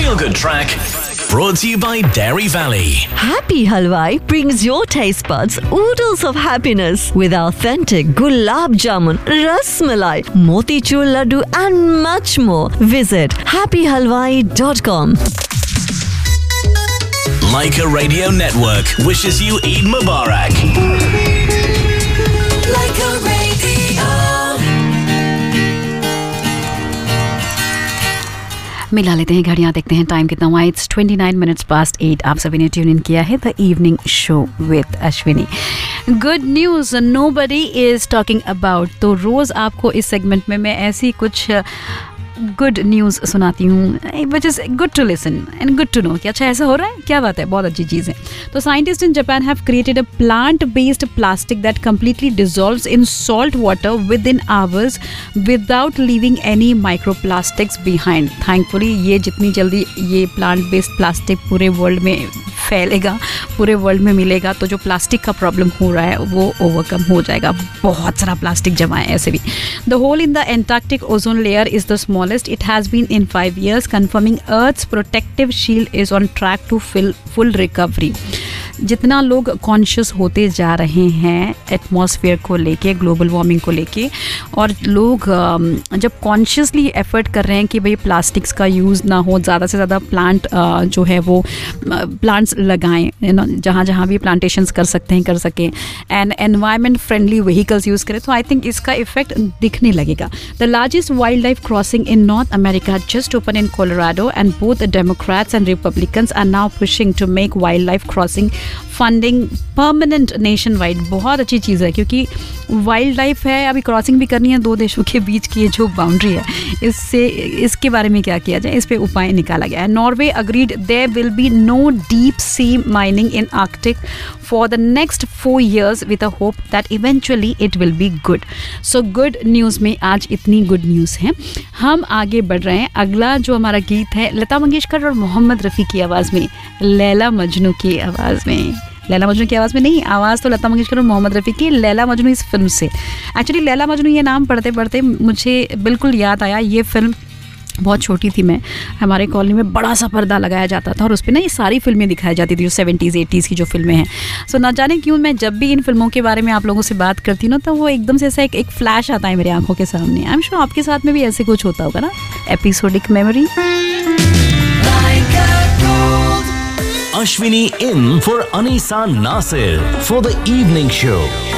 feel good track brought to you by Dairy Valley. Happy Halwai brings your taste buds oodles of happiness with authentic gulab jamun, ras malai, motichur laddu and much more. Visit happyhalwai.com. Leica Radio Network wishes you Eid Mubarak. Leica Radio. मिला लेते हैं घड़ियां, देखते हैं time कितना हुआ. It's 29 minutes past 8. आप सभी ने ट्यून इन किया है the evening show with Ashwini. Good news nobody is talking about. तो रोज़ आपको इस सेगमेंट में मैं ऐसी कुछ गुड न्यूज़ सुनाती हूँ which is good to listen and good to know कि अच्छा ऐसा हो रहा है, क्या बात है, बहुत अच्छी चीज़ है. तो scientist in Japan have created a plant based plastic that completely dissolves in salt water with in hours without leaving any micro plastics behind. Thankfully ये जितनी जल्दी ये प्लांट बेस्ड प्लास्टिक पूरे वर्ल्ड में फैलेगा, पूरे वर्ल्ड में मिलेगा, तो जो प्लास्टिक का प्रॉब्लम हो रहा है वो ओवरकम हो जाएगा. बहुत सारा प्लास्टिक जमा है ऐसे भी. The whole in the Antarctic ozone layer is the smallest it has been in 5 years, confirming Earth's protective shield is on track to full recovery. जितना लोग कॉन्शियस होते जा रहे हैं एटमॉस्फेयर को लेके, ग्लोबल वार्मिंग को लेके, और लोग जब कॉन्शियसली एफर्ट कर रहे हैं कि भाई प्लास्टिक्स का यूज़ ना हो, ज़्यादा से ज़्यादा प्लांट जो है वो प्लांट्स लगाएं, जहाँ जहाँ भी प्लांटेशंस कर सकते हैं कर सकें, and environment friendly vehicles use करें. तो आई थिंक इसका इफेक्ट दिखने लगेगा. The largest wild life crossing in north America just open in Colorado and both Democrats and Republicans are now pushing to make wild life crossing funding permanent nation wide. बहुत अच्छी चीज़ है क्योंकि wild life है, अभी crossing भी करनी है दो देशों के बीच की जो बाउंड्री है, इससे इसके बारे में क्या किया जाए, इस पे उपाय निकाला गया है. Norway agreed there will be no deep sea mining in Arctic for the next 4 years with a hope that eventually it will be good. So good news में आज इतनी गुड न्यूज़ है. हम आगे बढ़ रहे हैं. अगला जो हमारा गीत है लता मंगेशकर और मोहम्मद रफ़ी की आवाज़ में, लैला मजनू की आवाज़ में. लैला मजनू की आवाज़ में नहीं, आवाज़ तो लता मंगेशकर और मोहम्मद रफ़ी की. लैला मजनू इस फिल्म से, एक्चुअली लैला मजनू ये नाम पढ़ते पढ़ते मुझे बिल्कुल याद आया, ये फिल्म बहुत छोटी थी मैं, हमारे कॉलोनी में बड़ा सा पर्दा लगाया जाता था और उस पर ना ये सारी फिल्में दिखाई जाती थी जो 70s 80s की जो फिल्में हैं. सो ना जाने क्यों मैं जब भी इन फिल्मों के बारे में आप लोगों से बात करती हूँ ना, तो वो एकदम से ऐसा एक फ्लैश आता है मेरे आंखों के सामने. आई एम श्योर आपके साथ में भी ऐसे कुछ होता होगा ना, episodic memory. Ashwini in for Anisa Nasir for the evening show.